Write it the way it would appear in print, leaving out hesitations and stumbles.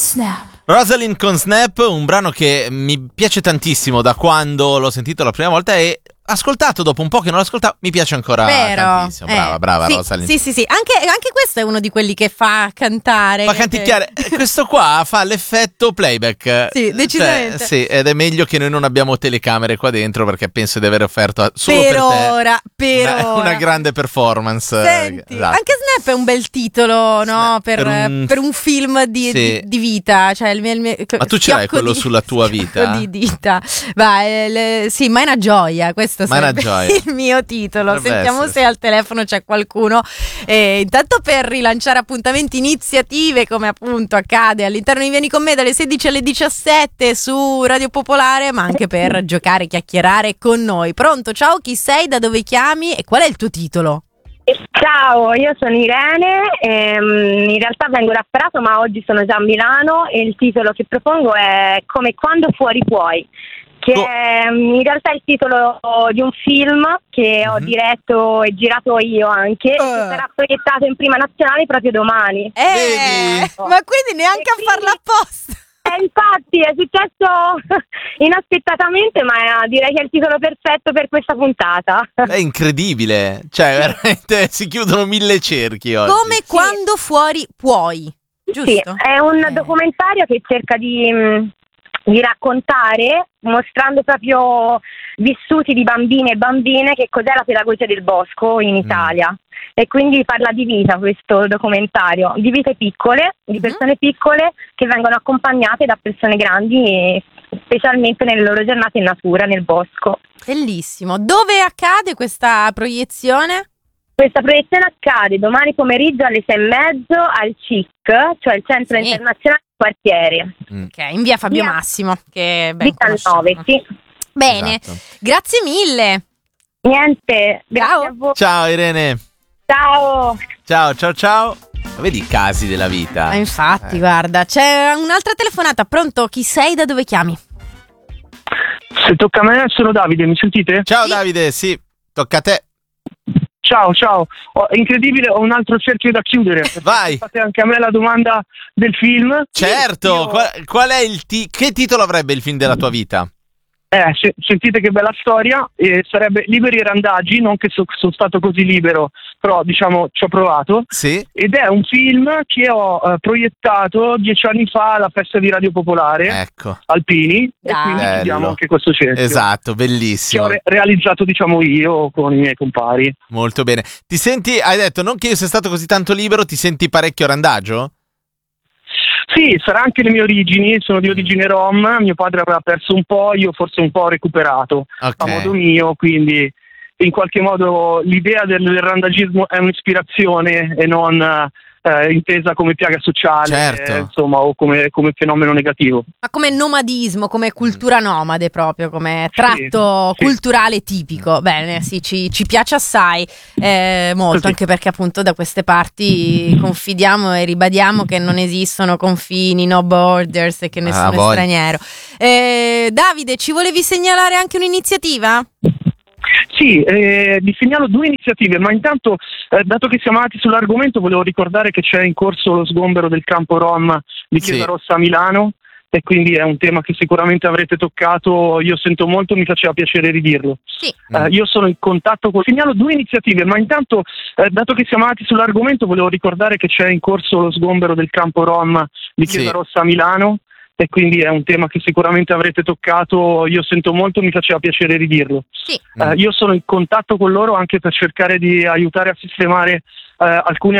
Snap. Rosalind con Snap, un brano che mi piace tantissimo da quando l'ho sentito la prima volta e ascoltato dopo un po' che non l'ascoltavo, mi piace ancora tantissimo. Brava sì, Rosalind. Sì. Anche questo è uno di quelli che fa cantare. Fa canticchiare. Questo qua fa l'effetto playback. Sì, decisamente. Cioè, sì, ed è meglio che noi non abbiamo telecamere qua dentro, perché penso di aver offerto solo per te una grande performance. Senti, esatto. Anche Snap è un bel titolo, no? Per un film di vita. Cioè ma tu ce l'hai quello sulla tua vita? Di dita. Sì, ma è una gioia. Questo sarebbe il mio titolo. Sentiamo se al telefono c'è qualcuno. Intanto per rilanciare appuntamenti, iniziative, come appunto accade all'interno di Vieni con me dalle 16 alle 17 su Radio Popolare, ma anche per giocare, chiacchierare con noi. Pronto? Ciao, chi sei? Da dove chiami? E qual è il tuo titolo? Ciao, io sono Irene, in realtà vengo da Prato ma oggi sono già a Milano e il titolo che propongo è Come quando fuori puoi, che è in realtà il titolo di un film che ho diretto e girato io anche, che sarà proiettato in prima nazionale proprio domani. Ma quindi neanche a farla apposta. Infatti è successo inaspettatamente, ma direi che è il titolo perfetto per questa puntata. È incredibile, cioè veramente si chiudono 1000 cerchi oggi. Come quando fuori puoi, giusto? Sì, è un documentario che cerca di raccontare, mostrando proprio vissuti di bambini e bambine, che cos'è la pedagogia del bosco in Italia. E quindi parla di vita questo documentario, di vite piccole, di persone piccole che vengono accompagnate da persone grandi, specialmente nelle loro giornate in natura, nel bosco. Bellissimo. Dove accade questa proiezione? Questa proiezione accade domani pomeriggio alle 6:30 al CIC, cioè il Centro Internazionale di Quartiere. Ok, in via Fabio Massimo, che ben 19, sì. Bene, Esatto. Grazie mille. Niente, grazie a voi. Ciao Irene. Ciao. Ciao. Vedi i casi della vita. Infatti, guarda, c'è un'altra telefonata. Pronto? Chi sei? Da dove chiami? Se tocca a me, sono Davide, mi sentite? Ciao Davide, sì, tocca a te. Ciao. Incredibile, ho un altro cerchio da chiudere. Vai. Fate anche a me la domanda del film. Certo, qual è che titolo avrebbe il film della tua vita? Sentite che bella storia, sarebbe Liberi e Randagi, non che sono stato così libero, però diciamo ci ho provato. Sì. Ed è un film che ho proiettato 10 anni fa alla festa di Radio Popolare, ecco, Alpini, e quindi chiudiamo anche questo cerchio. Esatto, bellissimo. Che ho realizzato diciamo io con i miei compari. Molto bene. Ti senti, hai detto, non che io sia stato così tanto libero, ti senti parecchio randagio? Sì, sarà anche le mie origini, sono di origine rom, mio padre aveva perso un po', io forse un po' ho recuperato a modo mio, quindi in qualche modo l'idea del randagismo è un'ispirazione e non intesa come piaga sociale, certo. Insomma, o come fenomeno negativo. Ma come nomadismo, come cultura nomade proprio, come tratto culturale tipico. Bene, sì, ci piace assai, molto, anche perché appunto da queste parti confidiamo e ribadiamo che non esistono confini, no borders e che nessuno è straniero. Davide, ci volevi segnalare anche un'iniziativa? Sì, vi segnalo 2 iniziative, ma intanto, dato che siamo andati sull'argomento, volevo ricordare che c'è in corso lo sgombero del campo Rom di Chiesa Rossa a Milano, e quindi è un tema che sicuramente avrete toccato, io sento molto, mi faceva piacere ridirlo. Sì. Io sono in contatto segnalo 2 iniziative, ma intanto, dato che siamo andati sull'argomento, volevo ricordare che c'è in corso lo sgombero del campo Rom di Chiesa Rossa a Milano, e quindi è un tema che sicuramente avrete toccato, io sento molto, mi faceva piacere ridirlo. Sì. Io sono in contatto con loro anche per cercare di aiutare a sistemare alcuni